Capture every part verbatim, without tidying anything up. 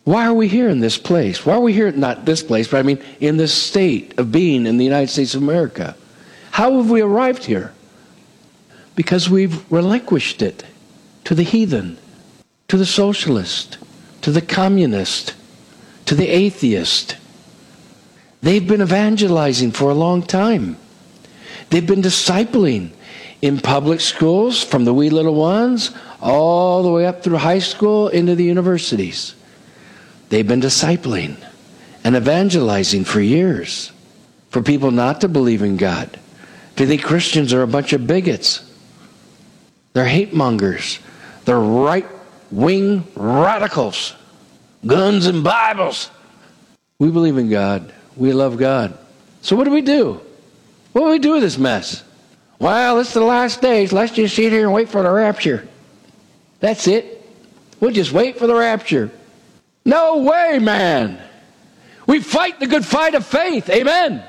Why are we here in this place? Why are we here, not this place, but I mean in this state of being in the United States of America? How have we arrived here? Because we've relinquished it to the heathen, to the socialist, to the communist, to the atheist. They've been evangelizing for a long time. They've been discipling in public schools, from the wee little ones all the way up through high school into the universities. They've been discipling and evangelizing for years for people not to believe in God. They think Christians are a bunch of bigots. They're hate mongers. They're right-wing radicals. Guns and Bibles. We believe in God. We love God. So what do we do? What do we do with this mess? Well, it's the last days. Let's just sit here and wait for the rapture. That's it. We'll just wait for the rapture. No way, man. We fight the good fight of faith. Amen.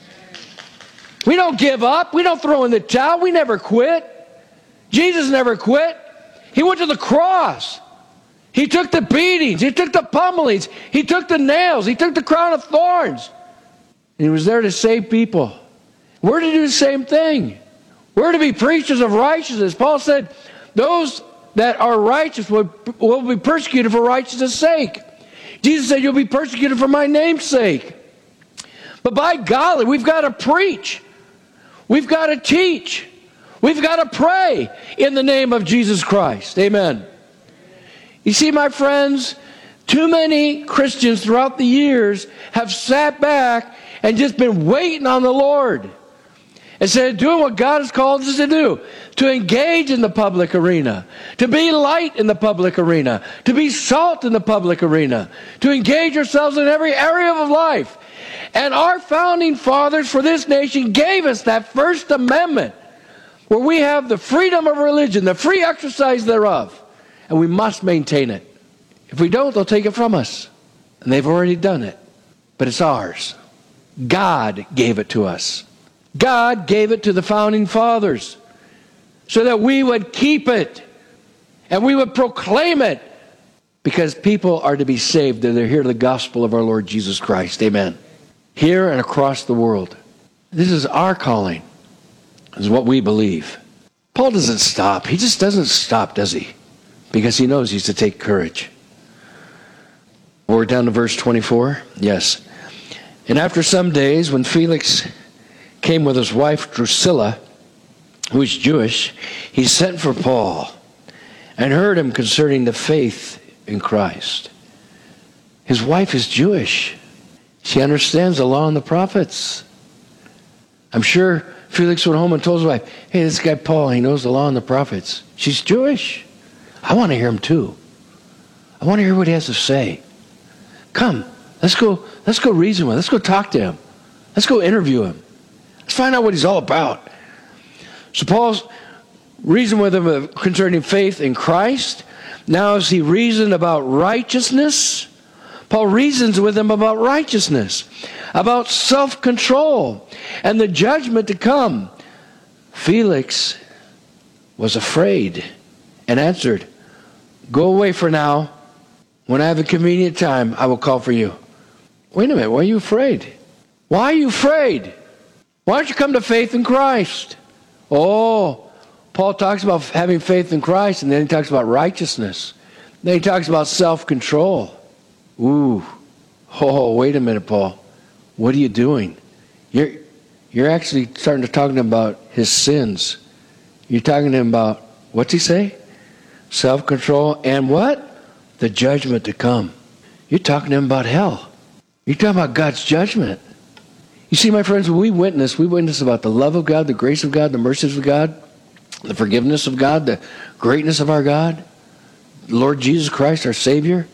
We don't give up. We don't throw in the towel. We never quit. Jesus never quit. He went to the cross. He took the beatings. He took the pummelings. He took the nails. He took the crown of thorns. And he was there to save people. We're to do the same thing. We're to be preachers of righteousness. Paul said, those that are righteous will, will be persecuted for righteousness' sake. Jesus said, you'll be persecuted for my name's sake. But by golly, we've got to preach. We've got to teach. We've got to pray in the name of Jesus Christ. Amen. You see, my friends, too many Christians throughout the years have sat back and just been waiting on the Lord. Instead of doing what God has called us to do, to engage in the public arena, to be light in the public arena, to be salt in the public arena, to engage ourselves in every area of life. And our founding fathers for this nation gave us that First Amendment, where we have the freedom of religion, the free exercise thereof, and we must maintain it. If we don't, they'll take it from us. And they've already done it. But it's ours. God gave it to us. God gave it to the founding fathers so that we would keep it and we would proclaim it, because people are to be saved and they're here to the gospel of our Lord Jesus Christ. Amen. Here and across the world. This is our calling. This is what we believe. Paul doesn't stop. He just doesn't stop, does he? Because he knows he's to take courage. We're down to verse twenty-four. Yes. And after some days, when Felix came with his wife Drusilla, who is Jewish, he sent for Paul and heard him concerning the faith in Christ. His wife is Jewish. She understands the law and the prophets. I'm sure Felix went home and told his wife, hey, this guy Paul, he knows the law and the prophets. She's Jewish. I want to hear him too. I want to hear what he has to say. Come, let's go, let's go reason with him. Let's go talk to him. Let's go interview him. Let's find out what he's all about. So Paul's reasoned with him concerning faith in Christ. Now as he reasoned about righteousness, Paul reasons with him about righteousness, about self-control, and the judgment to come. Felix was afraid and answered, go away for now. When I have a convenient time, I will call for you. Wait a minute, why are you afraid? Why are you afraid? Why don't you come to faith in Christ? Oh, Paul talks about having faith in Christ, and then he talks about righteousness. Then he talks about self-control. Ooh, oh, wait a minute, Paul. What are you doing? You're, you're actually starting to talk to him about his sins. You're talking to him about, what's he say? Self-control and what? The judgment to come. You're talking to him about hell. You're talking about God's judgment. You see, my friends, when we witness, we witness about the love of God, the grace of God, the mercies of God, the forgiveness of God, the greatness of our God, Lord Jesus Christ, our Savior.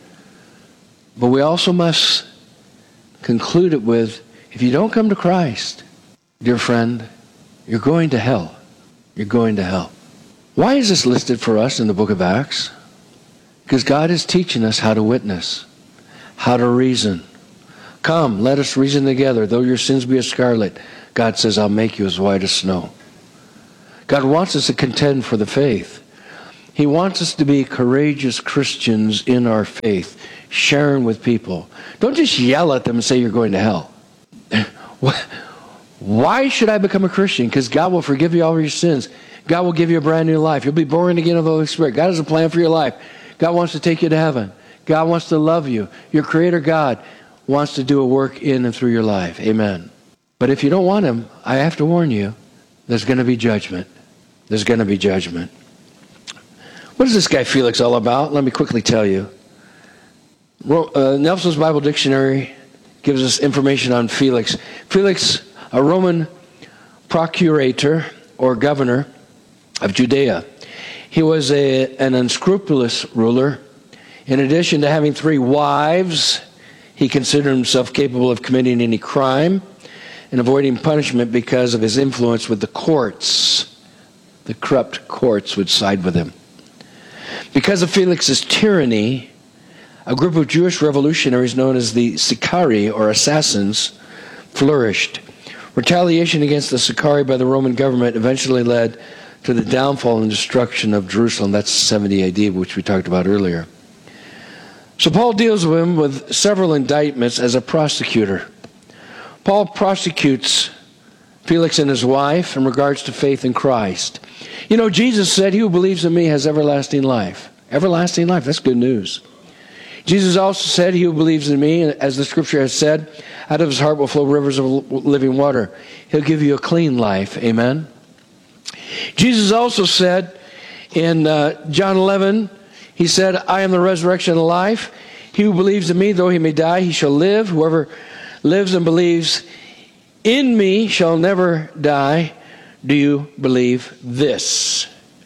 But we also must conclude it with, if you don't come to Christ, dear friend, you're going to hell. You're going to hell. Why is this listed for us in the book of Acts? Because God is teaching us how to witness, how to reason. Come, let us reason together. Though your sins be as scarlet, God says, I'll make you as white as snow. God wants us to contend for the faith. He wants us to be courageous Christians in our faith, sharing with people. Don't just yell at them and say you're going to hell. Why should I become a Christian? Because God will forgive you all of your sins. God will give you a brand new life. You'll be born again of the Holy Spirit. God has a plan for your life. God wants to take you to heaven. God wants to love you. Your Creator God wants to do a work in and through your life. Amen. But if you don't want Him, I have to warn you, there's going to be judgment. There's going to be judgment. What is this guy Felix all about? Let me quickly tell you. Uh, Nelson's Bible Dictionary gives us information on Felix. Felix, a Roman procurator or governor of Judea. He was a, an unscrupulous ruler. In addition to having three wives, he considered himself capable of committing any crime and avoiding punishment because of his influence with the courts. The corrupt courts would side with him. Because of Felix's tyranny, a group of Jewish revolutionaries known as the Sicarii, or assassins, flourished. Retaliation against the Sicarii by the Roman government eventually led to the downfall and destruction of Jerusalem. That's seventy A D, which we talked about earlier. So Paul deals with him with several indictments as a prosecutor. Paul prosecutes Felix and his wife in regards to faith in Christ. You know, Jesus said, "He who believes in me has everlasting life." Everlasting life, that's good news. Jesus also said, "He who believes in me, as the scripture has said, out of his heart will flow rivers of living water." He'll give you a clean life. Amen. Jesus also said in uh, John eleven, he said, "I am the resurrection and life. He who believes in me, though he may die, he shall live. Whoever lives and believes in me shall never die. Do you believe this?"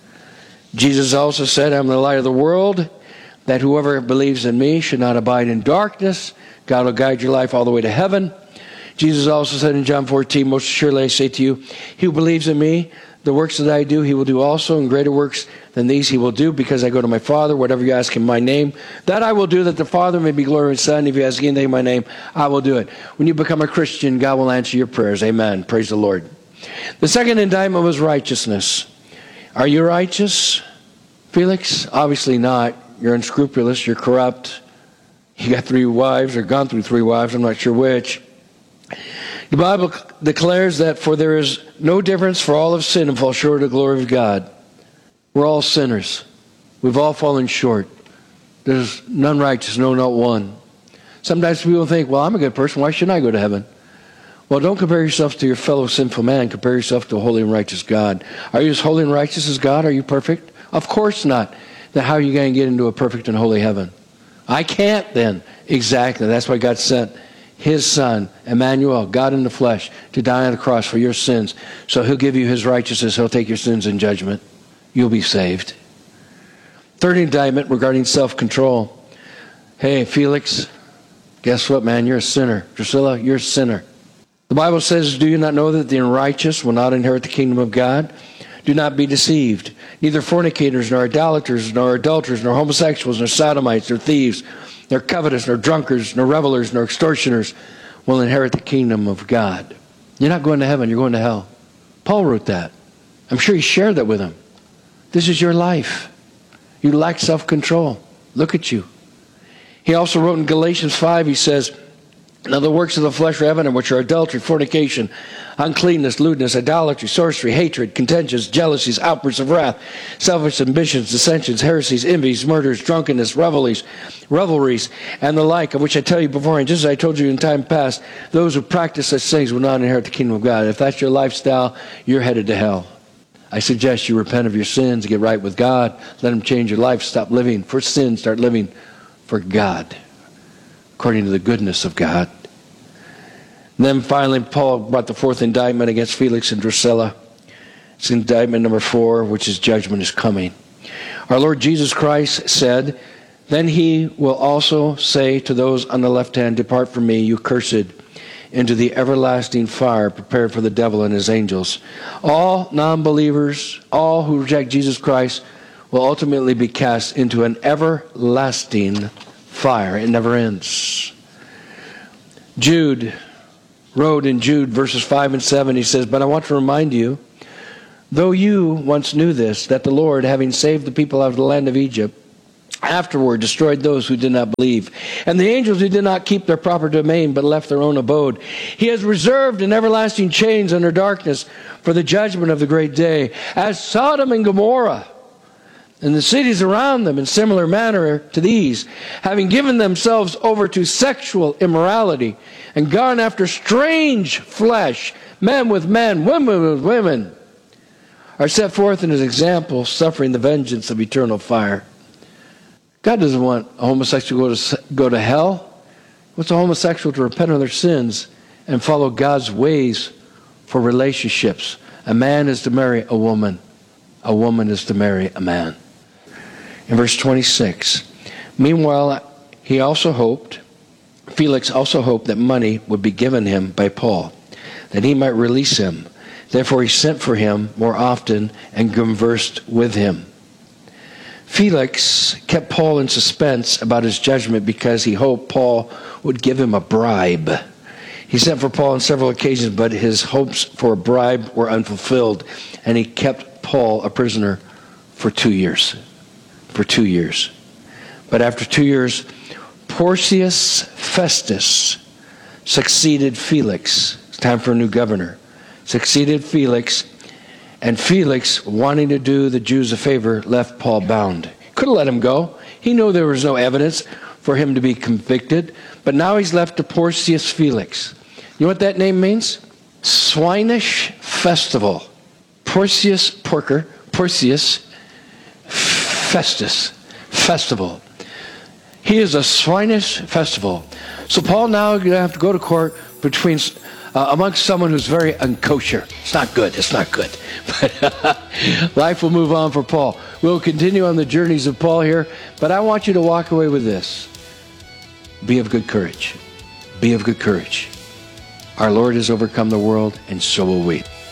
Jesus also said, "I am the light of the world, that whoever believes in me should not abide in darkness." God will guide your life all the way to heaven. Jesus also said in John fourteen, "Most surely I say to you, he who believes in me, the works that I do, he will do also, and greater works than these he will do, because I go to my Father. Whatever you ask in my name, that I will do, that the Father may be glorified in the Son. If you ask anything in my name, I will do it." When you become a Christian, God will answer your prayers. Amen. Praise the Lord. The second indictment was righteousness. Are you righteous, Felix? Obviously not. You're unscrupulous. You're corrupt. You got three wives, or gone through three wives. I'm not sure which. The Bible declares that for there is no difference, for all have sinned and fall short of the glory of God. We're all sinners. We've all fallen short. There's none righteous, no, not one. Sometimes people think, well, I'm a good person. Why shouldn't I go to heaven? Well, don't compare yourself to your fellow sinful man. Compare yourself to a holy and righteous God. Are you as holy and righteous as God? Are you perfect? Of course not. Then how are you going to get into a perfect and holy heaven? I can't then. Exactly. That's why God sent His Son, Emmanuel, God in the flesh, to die on the cross for your sins. So He'll give you His righteousness. He'll take your sins in judgment. You'll be saved. Third indictment regarding self-control. Hey, Felix, guess what, man? You're a sinner. Drusilla, you're a sinner. The Bible says, "Do you not know that the unrighteous will not inherit the kingdom of God? Do not be deceived. Neither fornicators, nor idolaters, nor adulterers, nor homosexuals, nor sodomites, nor thieves, nor covetous, nor drunkards, nor revelers, nor extortioners will inherit the kingdom of God." You're not going to heaven, you're going to hell. Paul wrote that. I'm sure he shared that with them. This is your life. You lack self-control. Look at you. He also wrote in Galatians five, he says, "Now the works of the flesh are evident, which are adultery, fornication, uncleanness, lewdness, idolatry, sorcery, hatred, contentions, jealousies, outbursts of wrath, selfish ambitions, dissensions, heresies, envies, murders, drunkenness, revelries, revelries, and the like, of which I tell you beforehand, just as I told you in time past, those who practice such things will not inherit the kingdom of God." If that's your lifestyle, you're headed to hell. I suggest you repent of your sins, get right with God, let Him change your life, stop living for sin, start living for God, according to the goodness of God. And then finally, Paul brought the fourth indictment against Felix and Drusilla. It's indictment number four, which is judgment is coming. Our Lord Jesus Christ said, "Then He will also say to those on the left hand, 'Depart from me, you cursed, into the everlasting fire prepared for the devil and his angels.'" All non-believers, all who reject Jesus Christ, will ultimately be cast into an everlasting fire. It never ends. Jude wrote in Jude verses five and seven, he says, "But I want to remind you Though you once knew this, that the Lord, having saved the people out of the land of Egypt, afterward destroyed those who did not believe, and the angels who did not keep their proper domain but left their own abode, he has reserved in everlasting chains under darkness for the judgment of the great day, as Sodom and Gomorrah and the cities around them in similar manner to these, having given themselves over to sexual immorality and gone after strange flesh, men with men, women with women, are set forth in his example, suffering the vengeance of eternal fire. God doesn't want a homosexual to go to, go to hell. He wants a homosexual to repent of their sins and follow God's ways for relationships. A man is to marry a woman. A woman is to marry a man. In verse twenty-six, meanwhile, he also hoped, Felix also hoped that money would be given him by Paul, that he might release him. Therefore he sent for him more often and conversed with him. Felix kept Paul in suspense about his judgment because he hoped Paul would give him a bribe. He sent for Paul on several occasions, but his hopes for a bribe were unfulfilled, and he kept Paul a prisoner for two years. For two years. But after two years, Porcius Festus succeeded Felix. It's time for a new governor. Succeeded Felix. And Felix, wanting to do the Jews a favor, left Paul bound. Could have let him go. He knew there was no evidence for him to be convicted. But now he's left to Porcius Felix. You know what that name means? Swinish Festival. Porcius Porker, Porcius Festus Festival. He is a swinish festival. So Paul now is going to have to go to court between uh, amongst someone who's very unkosher. It's not good. It's not good. But life will move on for Paul. We'll continue on the journeys of Paul here, but I want you to walk away with this. Be of good courage. Be of good courage. Our Lord has overcome the world, and so will we.